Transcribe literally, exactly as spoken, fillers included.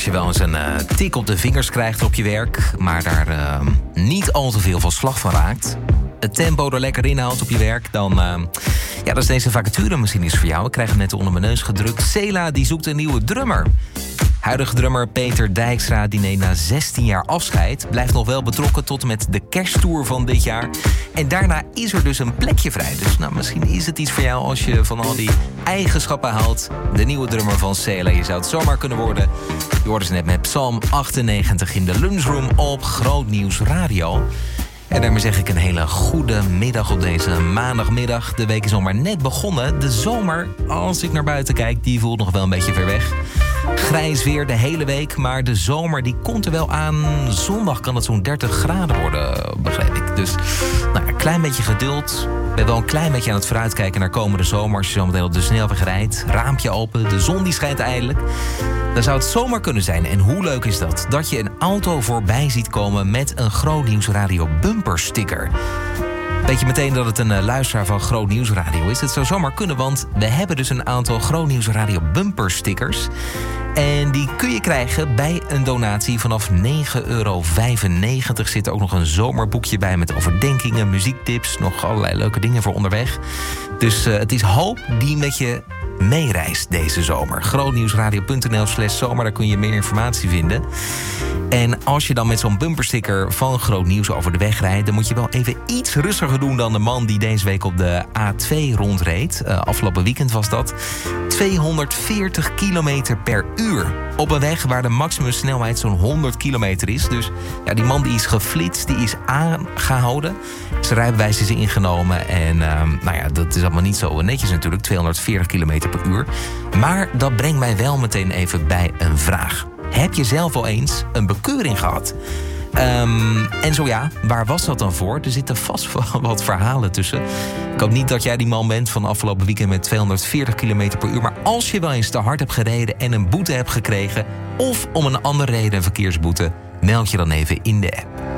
als je wel eens een uh, tik op de vingers krijgt op je werk, maar daar uh, niet al te veel van slag van raakt, het tempo er lekker in houdt op je werk, dan, uh, ja, dan is deze vacature misschien iets voor jou. Ik krijg hem net onder mijn neus gedrukt. Sela die zoekt een nieuwe drummer. Huidige drummer Peter Dijkstra die neemt na zestien jaar afscheid, blijft nog wel betrokken tot en met de kersttour van dit jaar. En daarna is er dus een plekje vrij. Dus nou, misschien is het iets voor jou als je van al die eigenschappen houdt. De nieuwe drummer van Sela, je zou het zomaar kunnen worden. Je hoorde ze net met Psalm achtennegentig in de lunchroom op Groot Nieuws Radio. En daarmee zeg ik een hele goede middag op deze maandagmiddag. De week is al maar net begonnen. De zomer, als ik naar buiten kijk, die voelt nog wel een beetje ver weg. Grijs weer de hele week, maar de zomer die komt er wel aan. Zondag kan het zo'n dertig graden worden, begreep ik. Dus nou, een klein beetje geduld. Ik ben wel een klein beetje aan het vooruitkijken naar komende zomer. Als je zo meteen op de snelweg rijdt, raampje open, de zon die schijnt eindelijk. Dan zou het zomaar kunnen zijn. En hoe leuk is dat? Dat je een auto voorbij ziet komen met een Groot Nieuws Radio bumpersticker. Weet je meteen dat het een uh, luisteraar van Groot Nieuws Radio is? Het zou zomaar kunnen, want we hebben dus een aantal Groot Nieuws Radio bumperstickers. En die kun je krijgen bij een donatie vanaf negen euro vijfennegentig. Zit er ook nog een zomerboekje bij met overdenkingen, muziektips, nog allerlei leuke dingen voor onderweg. Dus uh, het is hoop die met je meereist deze zomer. grootnieuwsradio.nl slash zomer, daar kun je meer informatie vinden. En als je dan met zo'n bumpersticker van Groot Nieuws over de weg rijdt, dan moet je wel even iets rustiger doen dan de man die deze week op de A twee rondreed. Uh, afgelopen weekend was dat. tweehonderdveertig kilometer per uur. Op een weg waar de maximumsnelheid zo'n honderd kilometer is. Dus ja, die man die is geflitst, die is aangehouden. Zijn rijbewijs is ingenomen. En uh, nou ja, dat is allemaal niet zo netjes natuurlijk. tweehonderdveertig kilometer per uur. Maar dat brengt mij wel meteen even bij een vraag. Heb je zelf al eens een bekeuring gehad? Um, en zo ja, waar was dat dan voor? Er zitten vast wel wat verhalen tussen. Ik hoop niet dat jij die man bent van afgelopen weekend met tweehonderdveertig kilometer per uur. Maar als je wel eens te hard hebt gereden en een boete hebt gekregen, of om een andere reden een verkeersboete, meld je dan even in de app.